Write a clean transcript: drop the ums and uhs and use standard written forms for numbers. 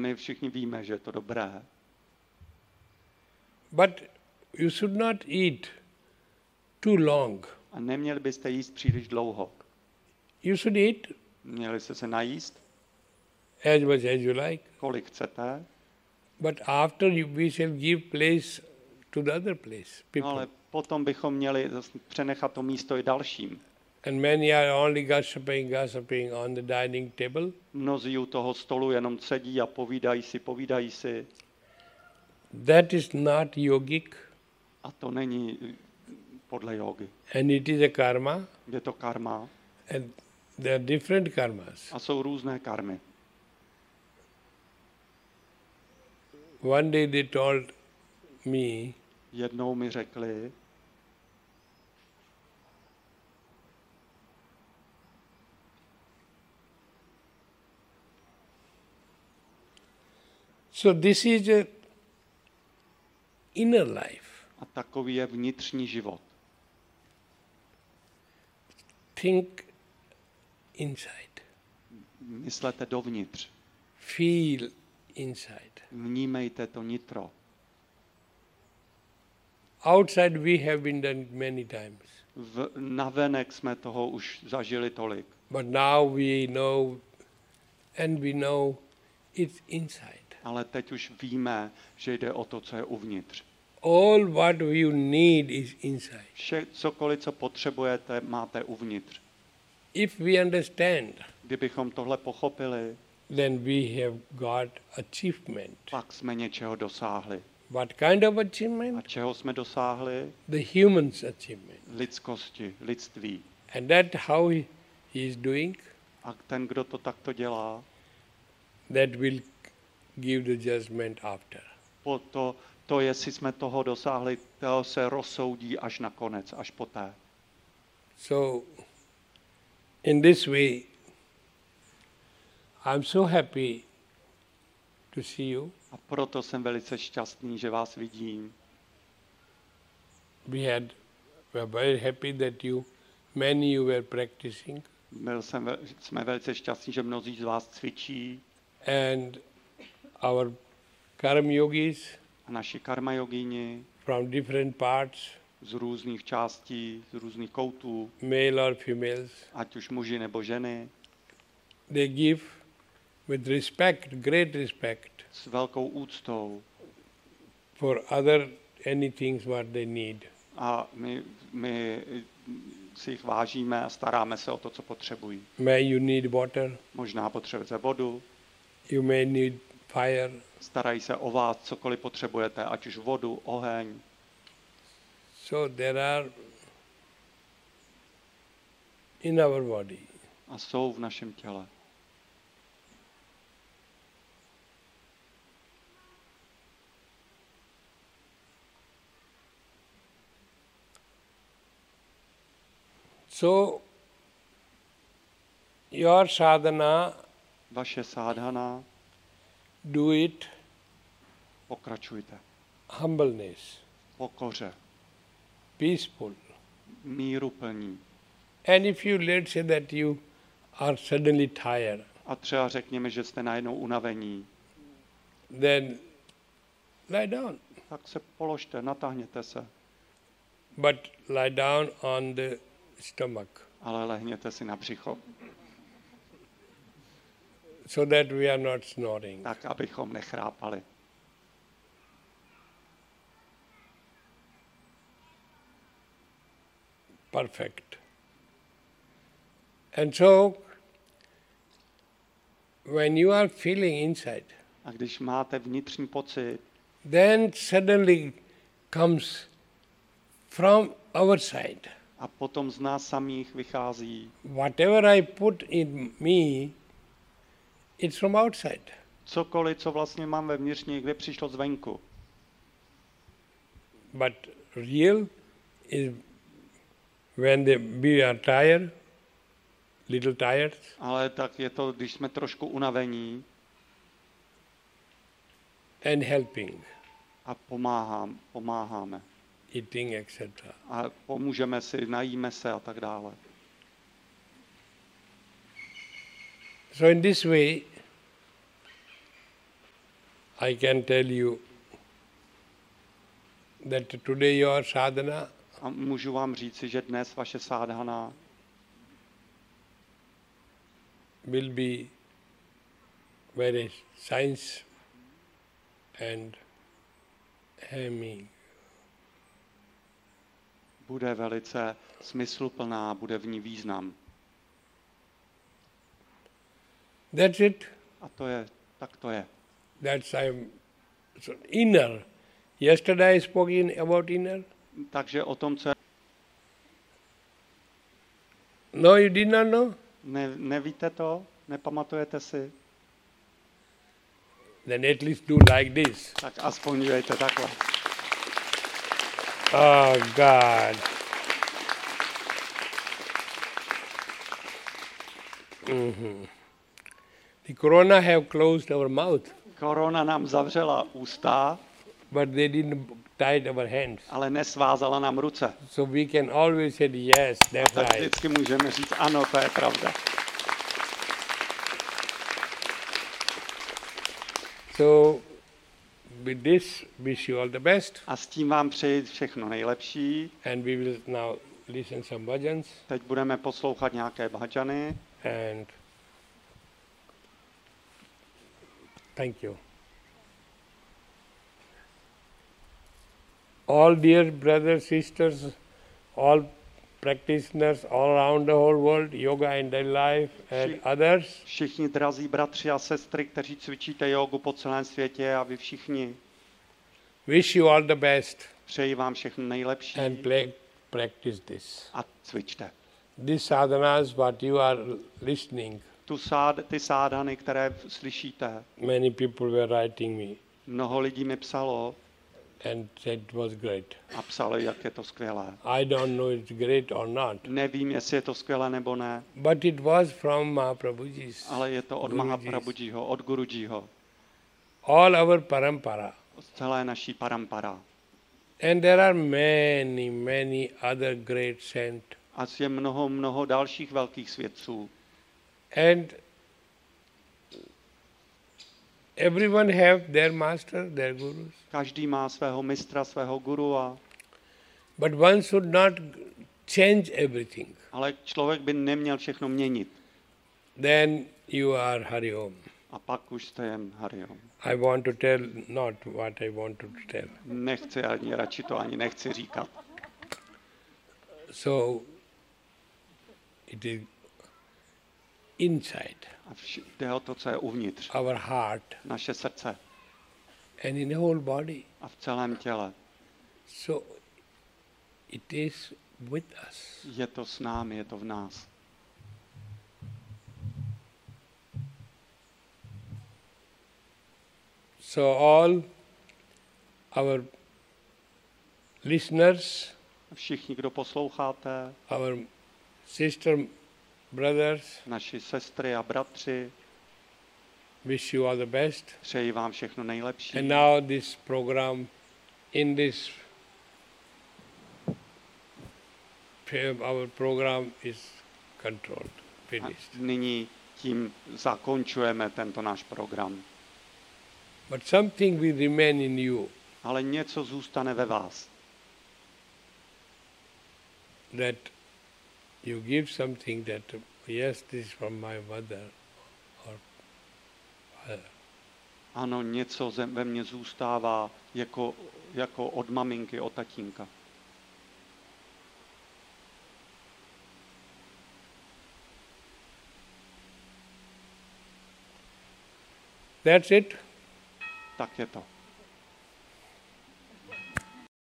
my všichni víme, že je to dobré. But you should not eat too long. A neměli byste jíst příliš dlouho. You should eat Měli jste se najíst, as much as you like. kolik chcete, But after we shall give place to the other place, no people. ale potom bychom měli přenechat to místo i dalším. And many are only gossiping on the dining table. Mnozí u toho stolu jenom sedí a povídají si. That is not yogic, A to není podle jógy. and it is a karma, Je to karma and there are different karmas. a jsou různé karmy. One day they told me, Jednou mi řekli, so this is a inner life. a takový je vnitřní život. Think inside, Myslete dovnitř. feel inside. Vnímejte to nitro. Outside we have been done many times, Navenek jsme toho už zažili tolik. but now we know, and we know it's inside. Ale teď už víme, že jde o to, co je uvnitř. All what you need is inside. Cokoliv, co potřebujete, máte uvnitř. If we understand, Kdybychom tohle pochopili, then we have got achievement. pak jsme něčeho dosáhli. What kind of A achievement? čeho jsme dosáhli? The human's achievement. Lidskosti, lidství. And that how he is doing, A ten, kdo to takto dělá, that will give the judgment after. to, jestli jsme toho dosáhli, to se rozsoudí až nakonec, až poté. So, in this way, I'm so happy to see you. A proto jsem velice šťastný, že vás vidím. We were very happy that many you were practicing, Jsme velice šťastní, že mnozí z vás cvičí and our karma yogis a naši karma jogíni from different parts, z různých částí, z různých koutů, male or females, ať už muži nebo ženy, they give with respect, great respect, s velkou úctou. for other any things what they need. A my si jich vážíme a staráme se o to, co potřebují. May you need water, Možná potřebujete vodu, you may need fire. starají se o vás, cokoliv potřebujete, ať už vodu, oheň. So there are in our body. A jsou v našem těle. So your sadhana, Vaše sádhana, do it pokračujte. humbleness, Pokoře, peaceful. míruplní. And if you, let's say that you are suddenly tired, A třeba řekněme, že jste najednou unavení, then lie down. tak se položte, natáhněte se, But lie down on the stomach ale lehněte si na břicho, so that we are not snoring. tak abychom nechrápali. Perfect. And so, when you are feeling inside, A když máte vnitřní pocit, then suddenly comes from our side. a potom z nás samých vychází, Whatever I put in me, it's from outside. cokoliv, co vlastně mám vevnitř, někde přišlo zvenku. But real is when we are tired, little tired, Ale tak je to, když jsme trošku unavení and helping, a pomáháme. eating, etc. A pomůžeme si, najíme se a tak dále. So in this way, I can tell you that today your sadhana A můžu vám říci, že dnes vaše sádhana will be very science and aiming. bude velice smysluplná, bude v ní význam. That's it. A to je, tak to je. That's so inner. Yesterday I spoke about inner. Takže o tom, co je, No, you did not know? nevíte to, nepamatujete si, Then at least do like this. tak aspoň dělejte takhle. Oh God. The corona have closed our mouth, Korona nám zavřela ústa, but they didn't tie our hands. ale nesvázala nám ruce. So we can always say yes, that's Tak right. vždycky můžeme říct, ano, to je pravda. So with this, wish you all the best, A s tím vám přeji všechno nejlepší. and we will now listen some bhajans Teď budeme poslouchat nějaké bhajany. and thank you. All dear brothers, sisters, all practitioners all around the whole world, yoga and daily life and others, Všichni drazí bratři a sestry, kteří cvičíte jogu po celém světě a vy všichni, wish you all the best přeji vám všechno nejlepší and practice this. a cvičte. These sadhanas, what you are listening, Ty sádhany, které slyšíte, many people were writing me mnoho lidí mi psalo and said it was great. a psalo, jak je to skvělé. I don't know it's great or not, Nevím, jestli je to skvělé nebo ne, but it was from Mahaprabhuji's, ale je to od Guruji's. Mahaprabhujiho, od Gurujiho, all our parampara. od celé naší parampara. And there are many, many other great saints. A je mnoho dalších velkých svědců. And everyone have their master, their gurus. Každý má svého mistra, svého gurua, But one should not change everything. ale člověk by neměl všechno měnit. Then you are Hari Om. A pak už jste jen Hariom. I want to tell not what I want to tell. Nechci ani, radši to ani nechci říkat. So it is inside A jde o to, co je uvnitř. our heart Naše srdce and in the whole body. a v celém těle. So it is with us. Je to s námi, je to v nás. So all our listeners, Všichni, kdo posloucháte, our sister, brothers, naši sestry a bratři, wish you all the best. přeji vám všechno nejlepší. And now this program, in this, our program is controlled, A finished. nyní tím zakončujeme tento náš program. But something will remain in you, Ale něco zůstane ve vás. that you give something that, yes, this is from my mother or father. Ano, něco ve mně zůstává jako od maminky, od tatínka. That's it. Tak je to.